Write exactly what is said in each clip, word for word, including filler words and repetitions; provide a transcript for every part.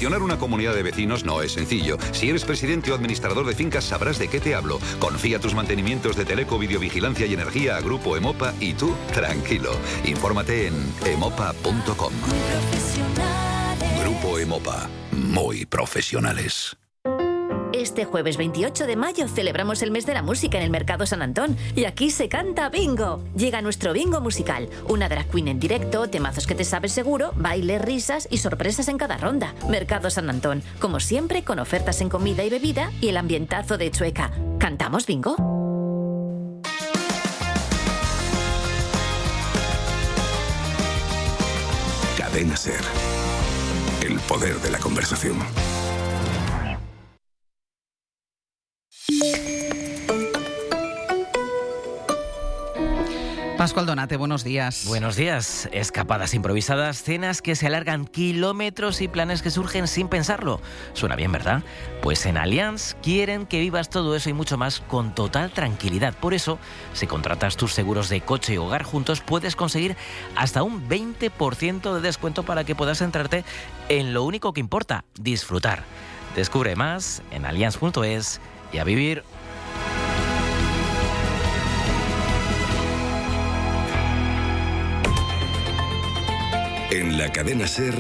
Gestionar una comunidad de vecinos no es sencillo. Si eres presidente o administrador de fincas sabrás de qué te hablo. Confía tus mantenimientos de teleco, videovigilancia y energía a Grupo Emopa y tú, tranquilo. Infórmate en emopa punto com. Grupo Emopa. Muy profesionales. Este jueves veintiocho de mayo celebramos el mes de la música en el Mercado San Antón y aquí se canta bingo. Llega nuestro bingo musical, una drag queen en directo, temazos que te sabes seguro, bailes, risas y sorpresas en cada ronda. Mercado San Antón, como siempre con ofertas en comida y bebida y el ambientazo de Chueca. ¿Cantamos bingo? Cadena SER. El poder de la conversación. Pascual Donate, buenos días. Buenos días. Escapadas improvisadas, cenas que se alargan kilómetros y planes que surgen sin pensarlo. Suena bien, ¿verdad? Pues en Allianz quieren que vivas todo eso y mucho más con total tranquilidad. Por eso, si contratas tus seguros de coche y hogar juntos, puedes conseguir hasta un veinte por ciento de descuento para que puedas centrarte en lo único que importa, disfrutar. Descubre más en allianz punto es y a vivir. En la cadena SER,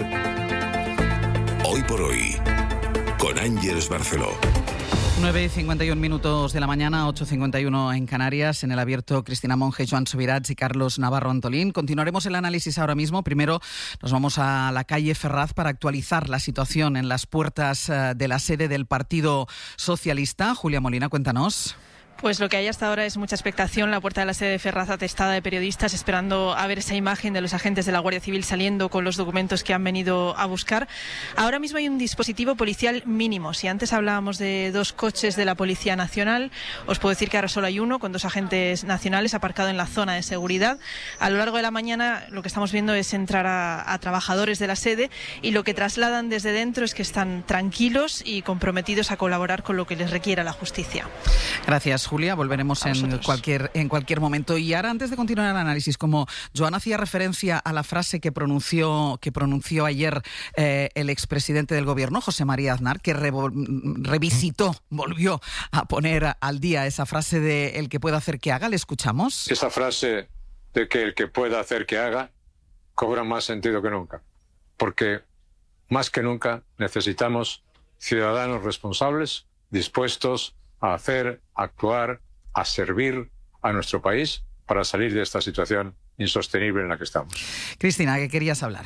hoy por hoy, con Ángeles Barceló. nueve y cincuenta y un minutos de la mañana, ocho y cincuenta y uno en Canarias. En el abierto, Cristina Monge, Joan Subirats y Carlos Navarro Antolín. Continuaremos el análisis ahora mismo. Primero nos vamos a la calle Ferraz para actualizar la situación en las puertas de la sede del Partido Socialista. Julia Molina, cuéntanos. Pues lo que hay hasta ahora es mucha expectación. La puerta de la sede de Ferraz atestada de periodistas esperando a ver esa imagen de los agentes de la Guardia Civil saliendo con los documentos que han venido a buscar. Ahora mismo hay un dispositivo policial mínimo. Si antes hablábamos de dos coches de la Policía Nacional, os puedo decir que ahora solo hay uno con dos agentes nacionales aparcado en la zona de seguridad. A lo largo de la mañana lo que estamos viendo es entrar a, a trabajadores de la sede y lo que trasladan desde dentro es que están tranquilos y comprometidos a colaborar con lo que les requiera la justicia. Gracias, Julia. Volveremos en cualquier, en cualquier momento. Y ahora, antes de continuar el análisis, como Joan hacía referencia a la frase que pronunció, que pronunció ayer eh, el expresidente del Gobierno, José María Aznar, que re revisitó, volvió a poner al día esa frase de el que pueda hacer que haga, ¿le escuchamos? Esa frase de que el que pueda hacer que haga cobra más sentido que nunca, porque más que nunca necesitamos ciudadanos responsables, dispuestos a hacer, a actuar, a servir a nuestro país para salir de esta situación insostenible en la que estamos. Cristina, ¿qué querías hablar?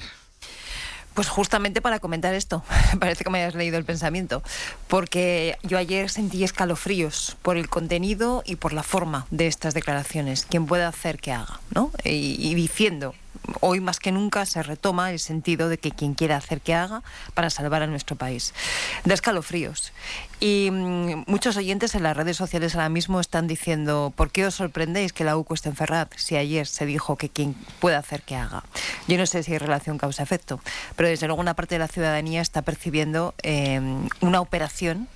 Pues justamente para comentar esto, parece que me hayas leído el pensamiento, porque yo ayer sentí escalofríos por el contenido y por la forma de estas declaraciones. ¿Quién puede hacer que haga? ¿No? Y, y diciendo, hoy más que nunca se retoma el sentido de que quien quiera hacer que haga para salvar a nuestro país. Da escalofríos. Y mmm, muchos oyentes en las redes sociales ahora mismo están diciendo, ¿por qué os sorprendéis que la U C U esté en Ferraz si ayer se dijo que quien pueda hacer que haga? Yo no sé si hay relación causa-efecto, pero desde luego una parte de la ciudadanía está percibiendo eh, una operación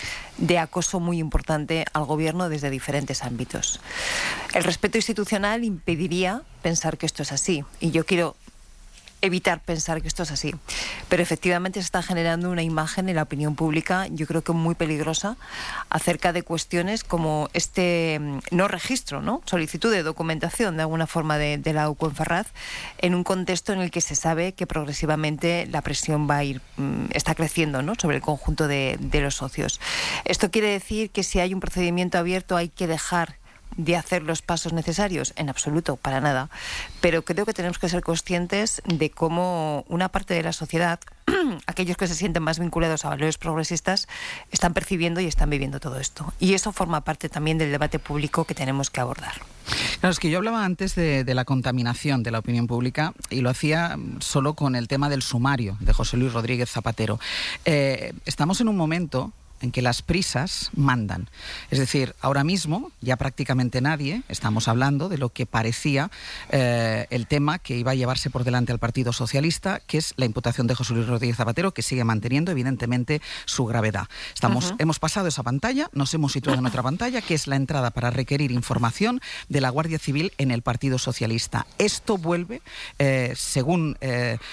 de acoso muy importante al gobierno desde diferentes ámbitos. El respeto institucional impediría pensar que esto es así, y yo quiero evitar pensar que esto es así. Pero efectivamente se está generando una imagen en la opinión pública, yo creo que muy peligrosa, acerca de cuestiones como este no registro, ¿no? Solicitud de documentación de alguna forma de, de la U C U en Ferraz, en un contexto en el que se sabe que progresivamente la presión va a ir, está creciendo, ¿no? Sobre el conjunto de, de los socios. Esto quiere decir que si hay un procedimiento abierto hay que dejar de hacer los pasos necesarios, en absoluto, para nada, pero creo que tenemos que ser conscientes de cómo una parte de la sociedad, aquellos que se sienten más vinculados a valores progresistas, están percibiendo y están viviendo todo esto, y eso forma parte también del debate público que tenemos que abordar. Claro, es que yo hablaba antes de, de la contaminación de la opinión pública y lo hacía solo con el tema del sumario de José Luis Rodríguez Zapatero. Eh, estamos en un momento en que las prisas mandan. Es decir, ahora mismo ya prácticamente nadie, estamos hablando de lo que parecía eh, el tema que iba a llevarse por delante al Partido Socialista, que es la imputación de José Luis Rodríguez Zapatero, que sigue manteniendo evidentemente su gravedad. Estamos, uh-huh. Hemos pasado esa pantalla, nos hemos situado en otra pantalla, que es la entrada para requerir información de la Guardia Civil en el Partido Socialista. Esto vuelve, eh, según eh,